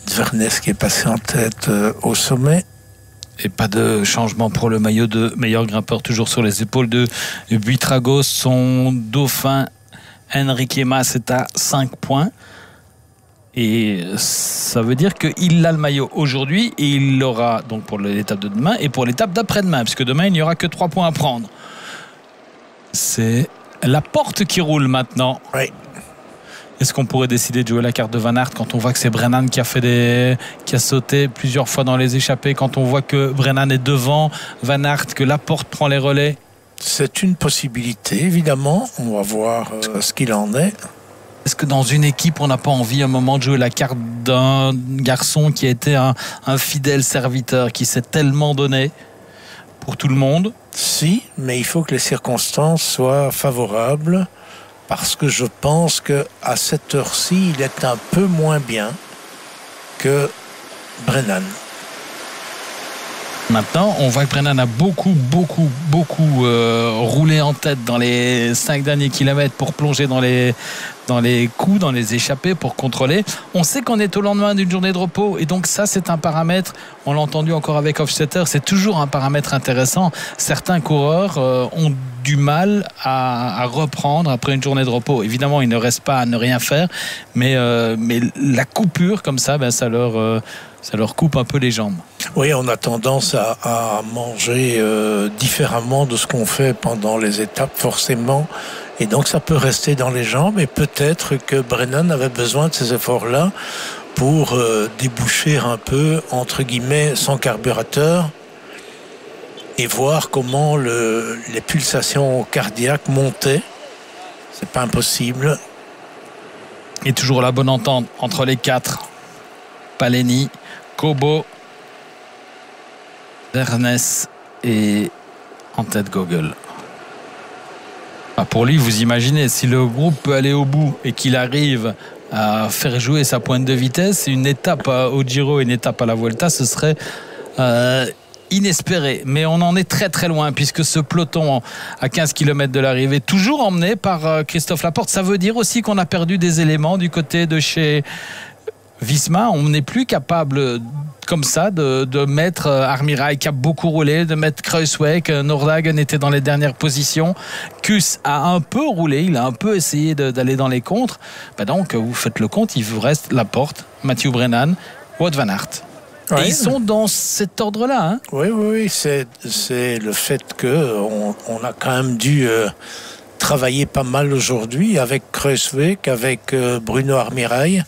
Vernes qui est passé en tête au sommet. Et pas de changement pour le maillot de meilleur grimpeur, toujours sur les épaules de Buitrago. Son dauphin Enrique Mas est à 5 points. Et ça veut dire qu'il a le maillot aujourd'hui et il l'aura donc pour l'étape de demain et pour l'étape d'après-demain, puisque demain il n'y aura que 3 points à prendre. C'est Laporte qui roule maintenant. Oui. Est-ce qu'on pourrait décider de jouer la carte de Van Aert quand on voit que c'est Brennan qui a sauté plusieurs fois dans les échappées, quand on voit que Brennan est devant Van Aert, que Laporte prend les relais? C'est une possibilité, évidemment. On va voir ce qu'il en est. Est-ce que dans une équipe, on n'a pas envie un moment de jouer la carte d'un garçon qui a été un fidèle serviteur, qui s'est tellement donné pour tout le monde? Si, mais il faut que les circonstances soient favorables, parce que je pense qu'à cette heure-ci, il est un peu moins bien que Brennan. Maintenant, on voit que Brennan a beaucoup roulé en tête dans les 5 derniers kilomètres pour plonger dans les coups, dans les échappées, pour contrôler. On sait qu'on est au lendemain d'une journée de repos et donc ça, c'est un paramètre, on l'a entendu encore avec Hofstetter, c'est toujours un paramètre intéressant. Certains coureurs ont du mal à reprendre après une journée de repos. Évidemment, il ne reste pas à ne rien faire, mais la coupure comme ça, ça leur coupe un peu les jambes. Oui, on a tendance à manger différemment de ce qu'on fait pendant les étapes, forcément. Et donc, ça peut rester dans les jambes. Et peut-être que Brennan avait besoin de ces efforts-là pour déboucher un peu, entre guillemets, son carburateur et voir comment les pulsations cardiaques montaient. C'est pas impossible. Et toujours la bonne entente entre les 4. Paleni, Kobo, Vernes et en tête Gogol. Pour lui, vous imaginez, si le groupe peut aller au bout et qu'il arrive à faire jouer sa pointe de vitesse, une étape au Giro et une étape à la Vuelta, ce serait inespéré. Mais on en est très très loin, puisque ce peloton à 15 km de l'arrivée, toujours emmené par Christophe Laporte. Ça veut dire aussi qu'on a perdu des éléments du côté de chez Visma. On n'est plus capable comme ça de mettre Armirail qui a beaucoup roulé, de mettre Kruijswijk. Nordhagen était dans les dernières positions. Kuss a un peu roulé, il a un peu essayé d'aller dans les contres. Donc vous faites le compte, il vous reste Laporte, Mathieu Brennan, Wout van Aert. Ouais. Et ils sont dans cet ordre-là. Hein. Oui, c'est le fait qu'on a quand même dû travailler pas mal aujourd'hui avec Kruijswijk, avec Bruno Armirail.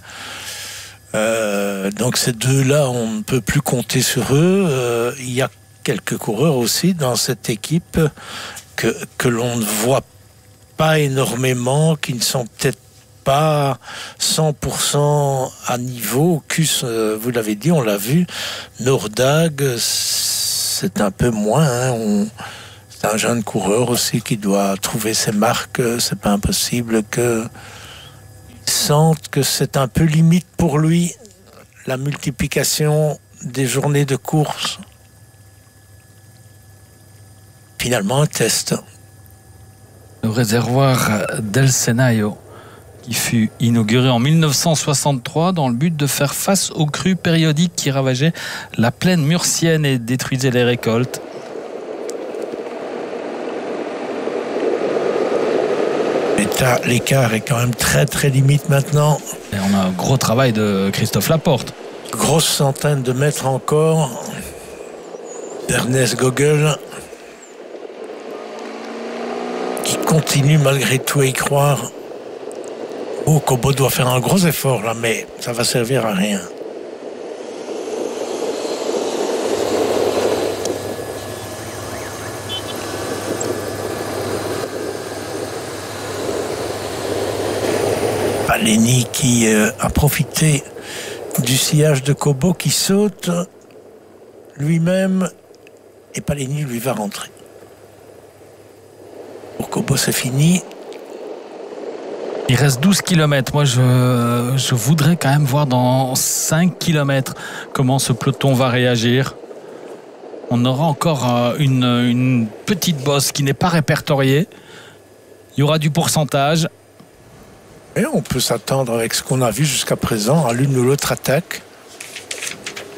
Donc ces deux-là, on ne peut plus compter sur eux. Il y a quelques coureurs aussi dans cette équipe que l'on ne voit pas énormément, qui ne sont peut-être pas 100% à niveau. Kuss, vous l'avez dit, on l'a vu. Nordhagen, c'est un peu moins. C'est un jeune coureur aussi qui doit trouver ses marques. C'est pas impossible que sentent que c'est un peu limite pour lui, la multiplication des journées de course. Finalement, un test. Le réservoir d'El Senaio, qui fut inauguré en 1963 dans le but de faire face aux crues périodiques qui ravageaient la plaine murcienne et détruisaient les récoltes. L'écart est quand même très très limite maintenant. Et on a un gros travail de Christophe Laporte. Grosse centaine de mètres encore. Ernest Gogol qui continue malgré tout à y croire. Kobo doit faire un gros effort là, mais ça va servir à rien. Paleni qui a profité du sillage de Kobo qui saute lui-même et Paleni lui va rentrer. Pour Kobo, c'est fini. Il reste 12 km. Moi, je voudrais quand même voir dans 5 km comment ce peloton va réagir. On aura encore une petite bosse qui n'est pas répertoriée. Il y aura du pourcentage. Et on peut s'attendre avec ce qu'on a vu jusqu'à présent à l'une ou l'autre attaque.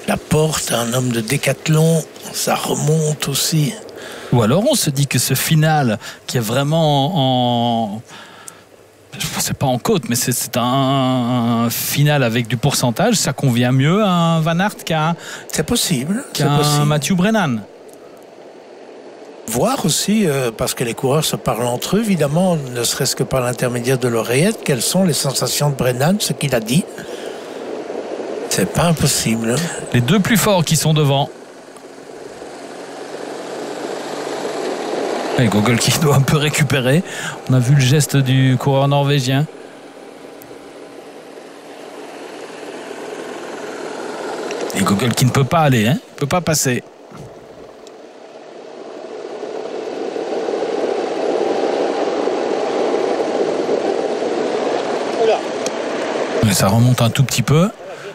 Laporte, un homme de décathlon, ça remonte aussi. Ou alors on se dit que ce final qui est vraiment en... c'est pas en côte, mais c'est un final avec du pourcentage, ça convient mieux à un Van Aert c'est possible, qu'à un Mathieu Brennan. Voir aussi, parce que les coureurs se parlent entre eux, évidemment, ne serait-ce que par l'intermédiaire de l'oreillette, quelles sont les sensations de Brennan, ce qu'il a dit. C'est pas impossible. Les deux plus forts qui sont devant. Et Gogol qui doit un peu récupérer. On a vu le geste du coureur norvégien. Et Gogol qui ne peut pas aller, hein, ne peut pas passer. Et ça remonte un tout petit peu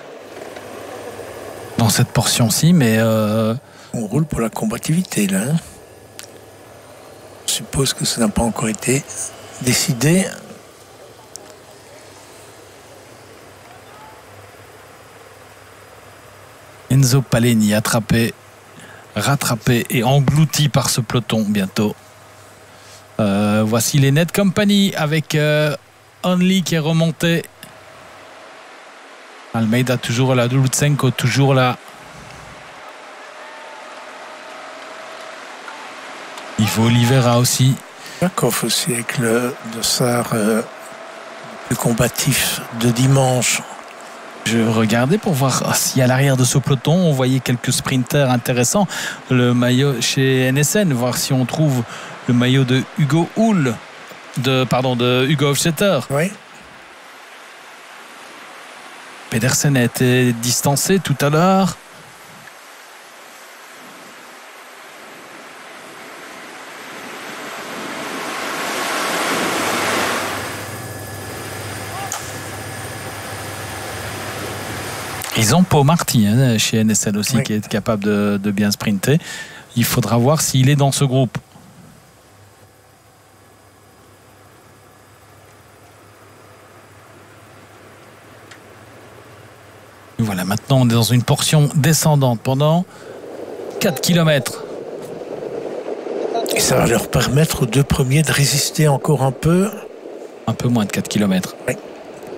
dans cette portion-ci, mais on roule pour la combativité là. Hein. Je suppose que ça n'a pas encore été décidé. Enzo Paleni attrapé, rattrapé et englouti par ce peloton bientôt. Voici les Net Company avec Only qui est remonté. Almeida toujours là, Lutsenko toujours là. Ivo Oliveira aussi. Jakov aussi avec le dossard plus combatif de dimanche. Je regardais pour voir si à l'arrière de ce peloton on voyait quelques sprinters intéressants. Le maillot chez NSN, voir si on trouve le maillot de Hugo Hull, de Hugo Hofstetter. Oui. Pedersen a été distancé tout à l'heure. Ils ont Pau Marty chez NSL aussi, oui, qui est capable de bien sprinter. Il faudra voir s'il est dans ce groupe. Et voilà, maintenant on est dans une portion descendante pendant 4 km. Et ça va leur permettre aux deux premiers de résister encore un peu. Un peu moins de 4 km. Oui.